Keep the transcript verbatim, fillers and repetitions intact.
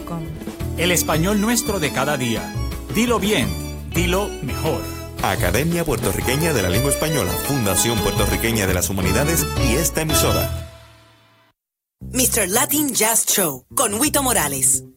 com. El español nuestro de cada día. Dilo bien, dilo mejor. Academia Puertorriqueña de la Lengua Española, Fundación Puertorriqueña de las Humanidades y esta emisora. mister Latin Jazz Show con Huito Morales.